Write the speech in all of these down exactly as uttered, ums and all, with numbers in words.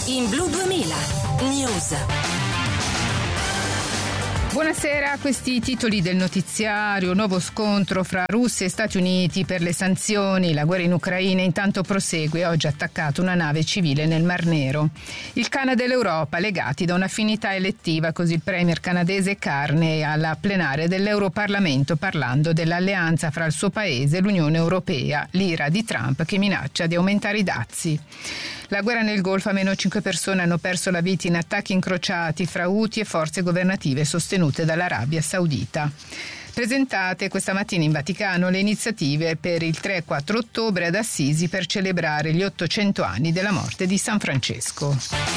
In Blu duemila News. Buonasera, questi titoli del notiziario. Nuovo scontro fra Russia e Stati Uniti per le sanzioni. La guerra in Ucraina intanto prosegue. Oggi ha attaccato una nave civile nel Mar Nero. Il Canada e l'Europa legati da un'affinità elettiva, così il premier canadese Carney alla plenaria dell'Europarlamento parlando dell'alleanza fra il suo paese e l'Unione Europea, l'ira di Trump che minaccia di aumentare i dazi. La guerra nel Golfo, almeno cinque persone hanno perso la vita in attacchi incrociati fra Houthi e forze governative sostenute dall'Arabia Saudita. Presentate questa mattina in Vaticano le iniziative per il tre e quattro ottobre ad Assisi per celebrare gli ottocento anni della morte di San Francesco.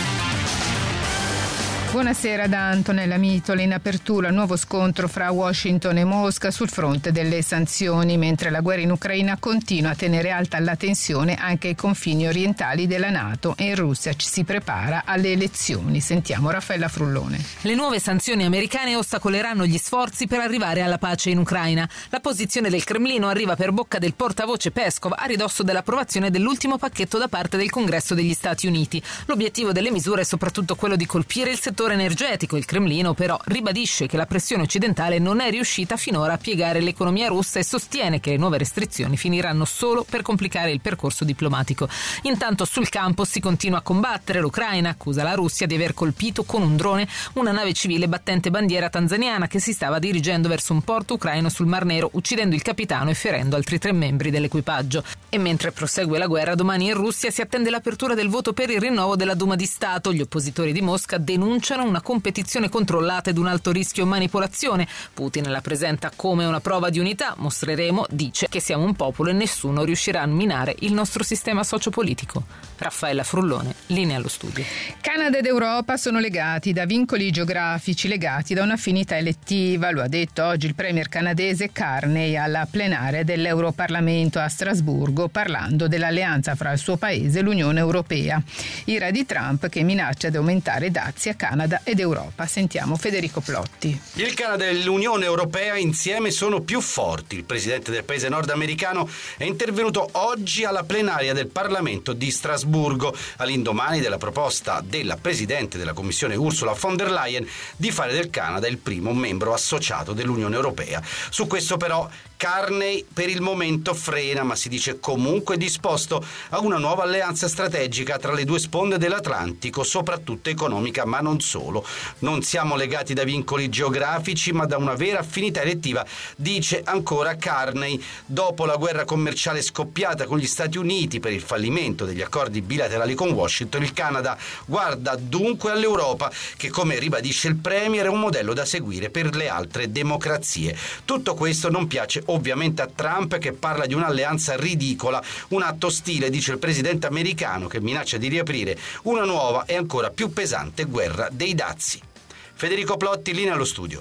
Buonasera da Antonella Mitole. In apertura nuovo scontro fra Washington e Mosca sul fronte delle sanzioni, mentre la guerra in Ucraina continua a tenere alta la tensione anche ai confini orientali della NATO e in Russia ci si prepara alle elezioni. Sentiamo Raffaella Frullone. Le nuove sanzioni americane ostacoleranno gli sforzi per arrivare alla pace in Ucraina. La posizione del Cremlino arriva per bocca del portavoce Peskov a ridosso dell'approvazione dell'ultimo pacchetto da parte del Congresso degli Stati Uniti. L'obiettivo delle misure è soprattutto quello di colpire il settore energetico. Il Cremlino però ribadisce che la pressione occidentale non è riuscita finora a piegare l'economia russa e sostiene che le nuove restrizioni finiranno solo per complicare il percorso diplomatico. Intanto sul campo si continua a combattere. L'Ucraina accusa la Russia di aver colpito con un drone una nave civile battente bandiera tanzaniana che si stava dirigendo verso un porto ucraino sul Mar Nero, uccidendo il capitano e ferendo altri tre membri dell'equipaggio. E mentre prosegue la guerra, domani in Russia si attende l'apertura del voto per il rinnovo della Duma di Stato. Gli oppositori di Mosca denunciano una competizione controllata ed un alto rischio manipolazione. Putin la presenta come una prova di unità. Mostreremo, dice, che siamo un popolo e nessuno riuscirà a minare il nostro sistema sociopolitico. Raffaella Frullone, linea allo studio. Canada ed Europa sono legati da vincoli geografici legati da un'affinità elettiva, lo ha detto oggi il premier canadese Carney alla plenaria dell'Europarlamento a Strasburgo parlando dell'alleanza fra il suo paese e l'Unione Europea. Ira di Trump che minaccia di aumentare i dazi a Canada ed Europa. Sentiamo Federico Plotti. Il Canada e l'Unione Europea insieme sono più forti. Il presidente del paese nordamericano è intervenuto oggi alla plenaria del Parlamento di Strasburgo all'indomani della proposta della presidente della Commissione Ursula von der Leyen di fare del Canada il primo membro associato dell'Unione Europea. Su questo però Carney per il momento frena, ma si dice comunque disposto a una nuova alleanza strategica tra le due sponde dell'Atlantico, soprattutto economica, ma non solo. Non siamo legati da vincoli geografici, ma da una vera affinità elettiva, dice ancora Carney. Dopo la guerra commerciale scoppiata con gli Stati Uniti per il fallimento degli accordi bilaterali con Washington, il Canada guarda dunque all'Europa, che, come ribadisce il premier, è un modello da seguire per le altre democrazie. Tutto questo non piace ovviamente a Trump, che parla di un'alleanza ridicola, un atto ostile, dice il presidente americano, che minaccia di riaprire una nuova e ancora più pesante guerra dei dazi. Federico Plotti, linea allo studio.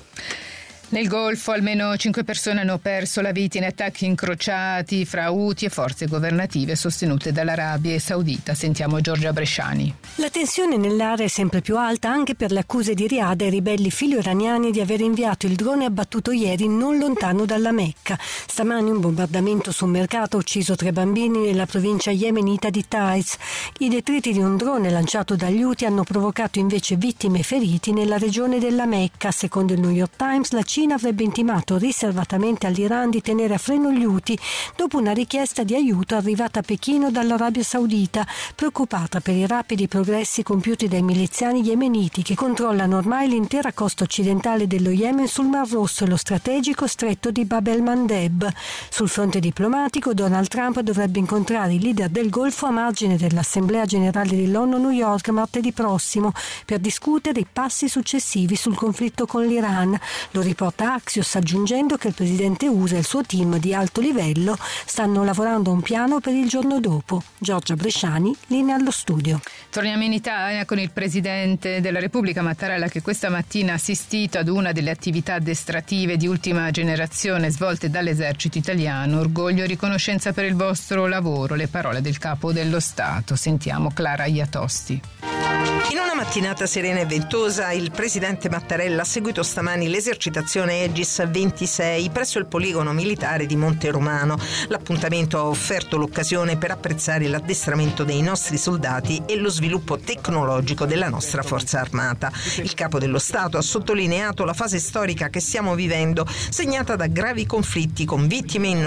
Nel Golfo almeno cinque persone hanno perso la vita in attacchi incrociati fra Houthi e forze governative sostenute dall'Arabia Saudita. Sentiamo Giorgia Bresciani. La tensione nell'area è sempre più alta anche per le accuse di Riyadh ai ribelli filo-iraniani di aver inviato il drone abbattuto ieri non lontano dalla Mecca. Stamani un bombardamento su un mercato ha ucciso tre bambini nella provincia yemenita di Taiz. I detriti di un drone lanciato dagli Houthi hanno provocato invece vittime e feriti nella regione della Mecca. Secondo il New York Times, la Cina avrebbe intimato riservatamente all'Iran di tenere a freno gli Houthi dopo una richiesta di aiuto arrivata a Pechino dall'Arabia Saudita, preoccupata per i rapidi progressi compiuti dai miliziani yemeniti che controllano ormai l'intera costa occidentale dello Yemen sul Mar Rosso e lo strategico stretto di Bab el-Mandeb. Sul fronte diplomatico, Donald Trump dovrebbe incontrare i leader del Golfo a margine dell'Assemblea Generale dell'ONU a New York martedì prossimo per discutere i passi successivi sul conflitto con l'Iran. Lo riporta Axios, aggiungendo che il presidente U S A e il suo team di alto livello stanno lavorando a un piano per il giorno dopo. Giorgia Bresciani, linea allo studio. Torniamo in Italia con il presidente della Repubblica Mattarella, che questa mattina ha assistito ad una delle attività addestrative di ultima generazione svolte dall'esercito italiano. Orgoglio e riconoscenza per il vostro lavoro, le parole del capo dello Stato. Sentiamo Clara Iatosti. In una mattinata serena e ventosa, il presidente Mattarella ha seguito stamani l'esercitazione Aegis ventisei presso il poligono militare di Monte Romano. L'appuntamento ha offerto l'occasione per apprezzare l'addestramento dei nostri soldati e lo sviluppo tecnologico della nostra forza armata. Il capo dello Stato ha sottolineato la fase storica che stiamo vivendo, segnata da gravi conflitti con vittime innocenti